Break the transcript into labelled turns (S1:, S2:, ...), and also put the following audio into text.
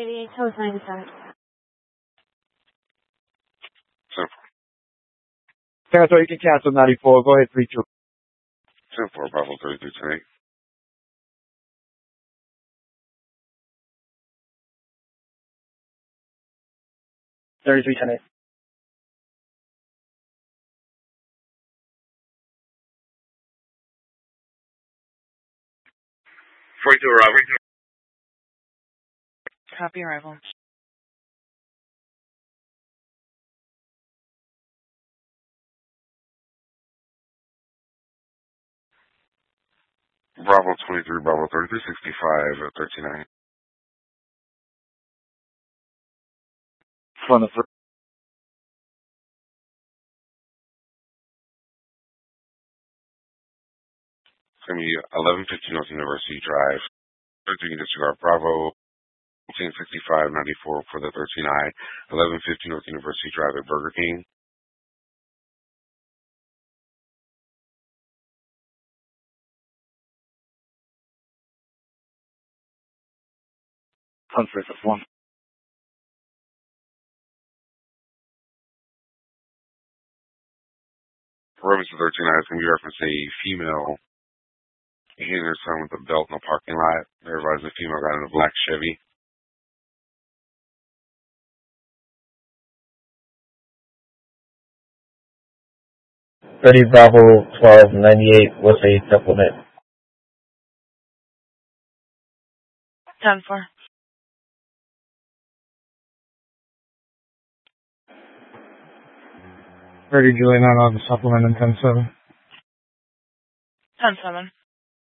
S1: 88, toes 97.
S2: 10-4. Yeah, so you can cancel 94. Go ahead, 3-2.
S3: 10-4, Bravo 33 tonight.
S4: $33.10.
S3: Arrival.
S5: Copy arrival.
S3: Bravo 23, Bravo 33, 65, 39.
S2: Front of first.
S3: It's going to be 1150 North University Drive. 13 disregard Bravo 1865 94 for the 13I. 1150 North University Drive at Burger King.
S2: 1 first of 1.
S3: Robinson 13I is going to be referencing a female hitting her son with a belt in the parking lot. Everybody's a female got in a black Chevy.
S4: Bravo 1298 was a supplement.
S5: 10-4.
S2: 30 Julie 9 on the supplement and 10-7.
S5: 10-7.